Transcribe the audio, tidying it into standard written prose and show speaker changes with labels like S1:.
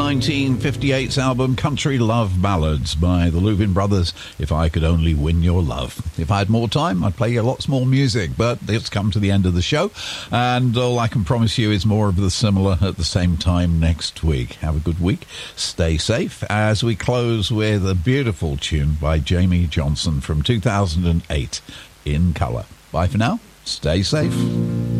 S1: 1958's album Country Love Ballads by the Louvin Brothers. If I Could Only Win Your Love. If I had more time, I'd play you lots more music, but it's come to the end of the show, and all I can promise you is more of the similar at the same time next week. Have a good week. Stay safe as we close with a beautiful tune by Jamie Johnson from 2008, In Colour. Bye for now. Stay safe.